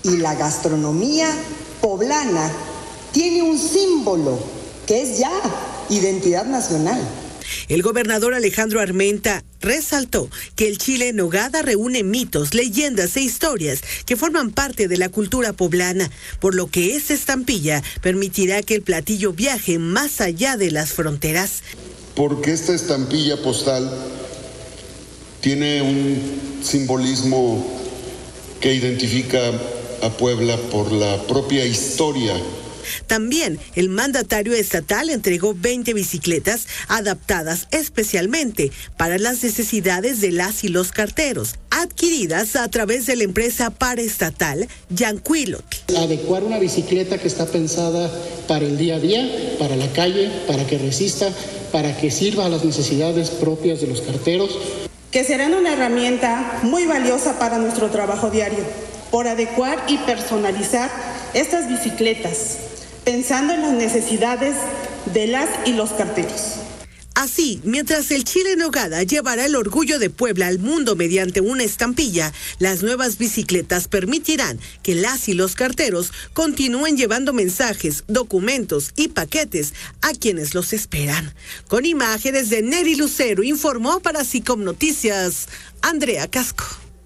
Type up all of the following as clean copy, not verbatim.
Y la gastronomía poblana tiene un símbolo que es ya identidad nacional. El gobernador Alejandro Armenta resaltó que el chile en nogada reúne mitos, leyendas e historias que forman parte de la cultura poblana, por lo que esta estampilla permitirá que el platillo viaje más allá de las fronteras. Porque esta estampilla postal tiene un simbolismo que identifica a Puebla por la propia historia. También el mandatario estatal entregó 20 bicicletas adaptadas especialmente para las necesidades de las y los carteros, adquiridas a través de la empresa paraestatal Yancuilotl. Adecuar una bicicleta que está pensada para el día a día, para la calle, para que resista, para que sirva a las necesidades propias de los carteros. Que serán una herramienta muy valiosa para nuestro trabajo diario, por adecuar y personalizar estas bicicletas, pensando en las necesidades de las y los carteros. Así, mientras el chile en nogada llevará el orgullo de Puebla al mundo mediante una estampilla, las nuevas bicicletas permitirán que las y los carteros continúen llevando mensajes, documentos y paquetes a quienes los esperan. Con imágenes de Neri Lucero, informó para SICOM Noticias, Andrea Casco.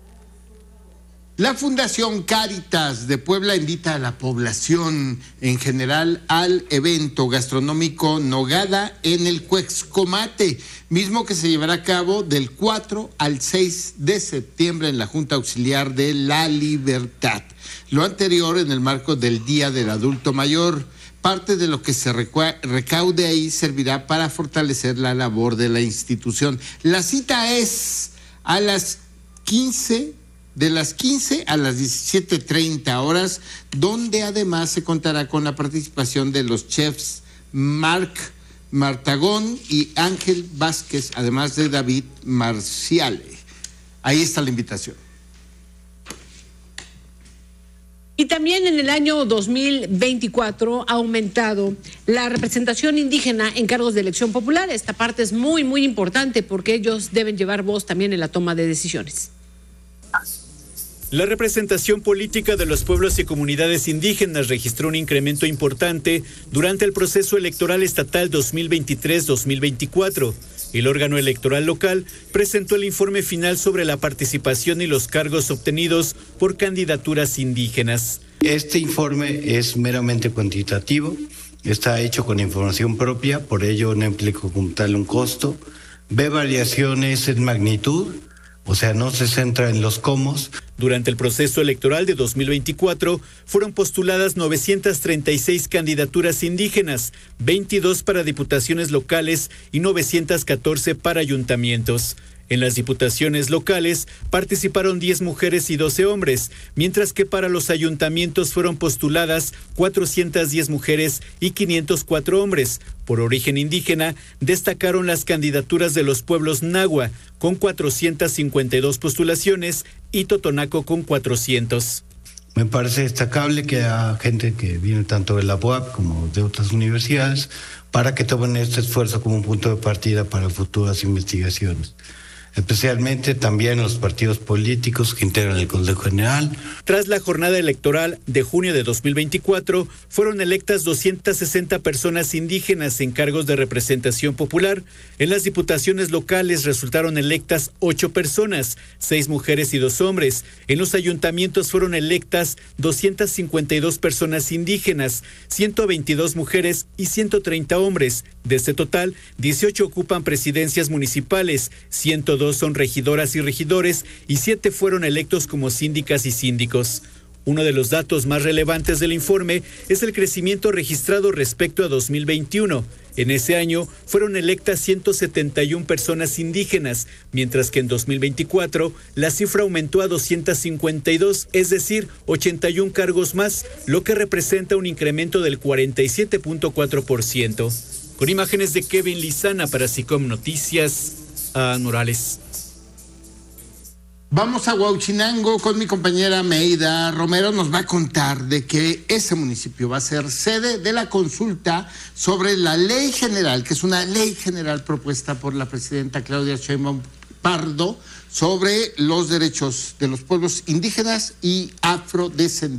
La Fundación Cáritas de Puebla invita a la población en general al evento gastronómico Nogada en el Cuexcomate, mismo que se llevará a cabo del 4 al 6 de septiembre en la Junta Auxiliar de la Libertad. Lo anterior en el marco del Día del Adulto Mayor. Parte de lo que se recaude ahí servirá para fortalecer la labor de la institución. La cita es a las 15 de las 15 a las 17:30 horas, donde además se contará con la participación de los chefs Marc Martagón y Ángel Vázquez, además de David Marciale. Ahí está la invitación. Y también en el año 2024 ha aumentado la representación indígena en cargos de elección popular. Esta parte es muy, muy importante porque ellos deben llevar voz también en la toma de decisiones. La representación política de los pueblos y comunidades indígenas registró un incremento importante durante el proceso electoral estatal 2023-2024. El órgano electoral local presentó el informe final sobre la participación y los cargos obtenidos por candidaturas indígenas. Este informe es meramente cuantitativo, está hecho con información propia, por ello no implica como tal un costo, ve variaciones en magnitud, o sea, no se centra en los cómo. Durante el proceso electoral de 2024 fueron postuladas 936 candidaturas indígenas, 22 para diputaciones locales y 914 para ayuntamientos. En las diputaciones locales participaron 10 mujeres y 12 hombres, mientras que para los ayuntamientos fueron postuladas 410 mujeres y 504 hombres. Por origen indígena, destacaron las candidaturas de los pueblos Nahua, con 452 postulaciones, y Totonaco con 400. Me parece destacable que haya gente que viene tanto de la UAP como de otras universidades para que tomen este esfuerzo como un punto de partida para futuras investigaciones. Especialmente también los partidos políticos que integran el Consejo General. Tras la jornada electoral de junio de 2024, fueron electas 260 personas indígenas en cargos de representación popular. En las diputaciones locales resultaron electas 8 personas, 6 mujeres y 2 hombres. En los ayuntamientos fueron electas 252 personas indígenas, 122 mujeres y 130 hombres. De este total, 18 ocupan presidencias municipales, 102 son regidoras y regidores y 7 fueron electos como síndicas y síndicos. Uno de los datos más relevantes del informe es el crecimiento registrado respecto a 2021. En ese año fueron electas 171 personas indígenas, mientras que en 2024 la cifra aumentó a 252, es decir, 81 cargos más, lo que representa un incremento del 47.4%. Con imágenes de Kevin Lizana para SICOM Noticias, a Morales. Vamos a Huauchinango con mi compañera Meida Romero. Nos va a contar de que ese municipio va a ser sede de la consulta sobre la ley general, que es una ley general propuesta por la presidenta Claudia Sheinbaum Pardo sobre los derechos de los pueblos indígenas y afrodescendientes.